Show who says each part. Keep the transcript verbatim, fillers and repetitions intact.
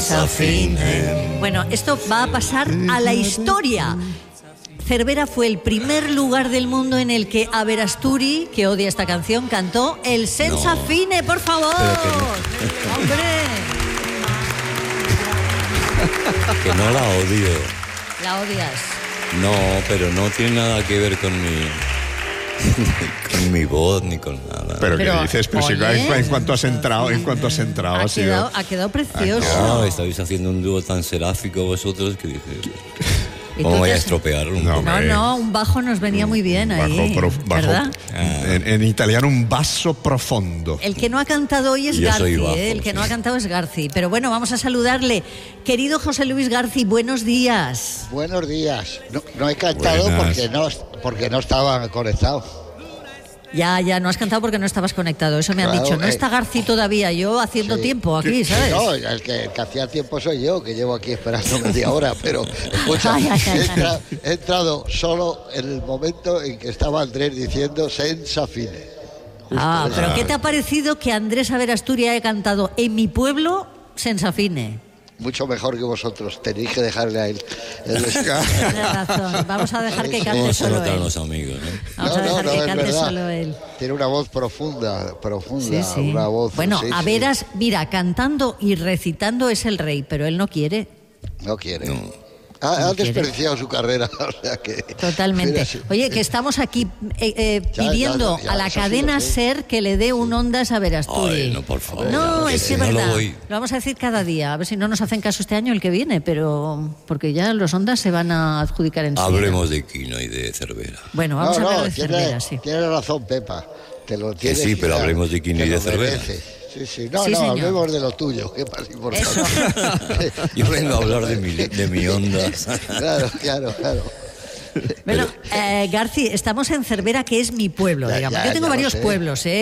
Speaker 1: afinen.
Speaker 2: Bueno, esto va a pasar a la historia. Cervera fue el primer lugar del mundo en el que Averasturi, que odia esta canción, cantó el Senza
Speaker 1: No.
Speaker 2: Fine, por favor.
Speaker 1: No.
Speaker 2: ¡Hombre!
Speaker 1: Que no la odio.
Speaker 2: La odias.
Speaker 1: No, pero no tiene nada que ver con mi... con mi voz ni con nada.
Speaker 3: Pero,
Speaker 2: Pero,
Speaker 3: ¿qué dices? Pero si
Speaker 2: oye.
Speaker 3: en cuanto has entrado, en cuanto has entrado,
Speaker 2: Ha
Speaker 3: ha sido...
Speaker 2: quedado, ha quedado precioso.
Speaker 1: No, estáis haciendo un dúo tan seráfico vosotros que dije...
Speaker 2: ¿Y
Speaker 1: ¿Cómo
Speaker 2: tú
Speaker 1: voy a
Speaker 2: te-
Speaker 1: estropearlo un
Speaker 3: No,
Speaker 1: poco?
Speaker 2: No,
Speaker 3: hombre.
Speaker 2: no, un bajo nos venía muy bien ahí,
Speaker 3: Bajo, prof- bajo-
Speaker 2: ¿verdad?
Speaker 3: en, en italiano un basso profondo.
Speaker 2: El que no ha cantado hoy es
Speaker 1: Yo soy
Speaker 2: Garci,
Speaker 1: bajo,
Speaker 2: ¿eh? El que
Speaker 1: sí.
Speaker 2: no ha cantado es Garci. Pero bueno, vamos a saludarle. Querido José Luis Garci, buenos días.
Speaker 4: Buenos días. No, no he cantado
Speaker 3: Buenas.
Speaker 4: porque no, porque no estaba conectado.
Speaker 2: Ya, ya, no has cantado porque no estabas conectado. Eso me han
Speaker 4: Claro,
Speaker 2: dicho. No
Speaker 4: eh.
Speaker 2: está Garci todavía, yo haciendo
Speaker 4: Sí.
Speaker 2: tiempo aquí, ¿sabes?
Speaker 4: No, el que, el que hacía tiempo soy yo, que llevo aquí esperando media hora, pero escucha,
Speaker 2: Ay, ay, ay,
Speaker 4: he, entra- he entrado solo en el momento en que estaba Andrés diciendo senza fine.
Speaker 2: Ah,
Speaker 4: Justo
Speaker 2: pero
Speaker 4: eso.
Speaker 2: ¿qué te ha parecido que Andrés Averasturi haya cantado en mi pueblo senza fine?
Speaker 4: Mucho mejor que vosotros, tenéis que dejarle a él. El-
Speaker 2: Tienes razón. Vamos a dejar que cante
Speaker 1: ¿Cómo se
Speaker 2: solo
Speaker 1: notan
Speaker 2: él.
Speaker 1: los amigos, no?
Speaker 2: Vamos a
Speaker 4: No, no,
Speaker 2: dejar
Speaker 4: no,
Speaker 2: que
Speaker 4: es
Speaker 2: cante
Speaker 4: verdad.
Speaker 2: solo él.
Speaker 4: Tiene una voz profunda, profunda,
Speaker 2: Sí, sí.
Speaker 4: una voz.
Speaker 2: Bueno,
Speaker 4: sí,
Speaker 2: a
Speaker 4: sí.
Speaker 2: veras, mira, cantando y recitando es el rey, pero él no quiere.
Speaker 4: No quiere.
Speaker 1: No.
Speaker 4: Ha, ha
Speaker 2: No quiere.
Speaker 4: desperdiciado su carrera, o sea que.
Speaker 2: Totalmente.
Speaker 4: Mira, sí.
Speaker 2: Oye, que estamos aquí eh, eh,
Speaker 4: Ya, ya,
Speaker 2: pidiendo
Speaker 4: ya,
Speaker 2: a la
Speaker 4: eso sí
Speaker 2: cadena
Speaker 4: lo sé.
Speaker 2: SER que le dé un Ondas a Averasturi.
Speaker 1: Ay, no, por favor.
Speaker 2: No,
Speaker 1: Que
Speaker 2: es
Speaker 1: si
Speaker 2: que
Speaker 1: no
Speaker 2: es
Speaker 1: lo
Speaker 2: verdad.
Speaker 1: voy-
Speaker 2: Lo vamos a decir cada día. A ver si no nos hacen caso este año el que viene, pero porque ya los Ondas se van a adjudicar en
Speaker 1: Hablemos de Quino y de Cervera.
Speaker 2: Bueno, vamos
Speaker 4: no,
Speaker 2: a hablar
Speaker 4: no,
Speaker 2: de
Speaker 4: tiene,
Speaker 2: Cervera, sí.
Speaker 4: tiene razón, Pepa. Te lo
Speaker 1: Que
Speaker 4: tienes
Speaker 1: sí, pero
Speaker 4: dar,
Speaker 1: hablemos de Quino
Speaker 4: te
Speaker 1: y de
Speaker 4: lo
Speaker 1: Cervera.
Speaker 4: mereces. Sí, sí. No,
Speaker 2: Sí,
Speaker 4: no,
Speaker 2: señor.
Speaker 4: hablemos de lo tuyo, que es más importante.
Speaker 2: Eso.
Speaker 1: Yo vengo a hablar de mi, de mi onda.
Speaker 4: Claro, claro, claro.
Speaker 2: Bueno, eh, Garci, estamos en Cervera, que es mi pueblo,
Speaker 4: Ya,
Speaker 2: digamos.
Speaker 4: ya,
Speaker 2: Yo tengo
Speaker 4: ya lo
Speaker 2: varios
Speaker 4: sé.
Speaker 2: pueblos, ¿eh?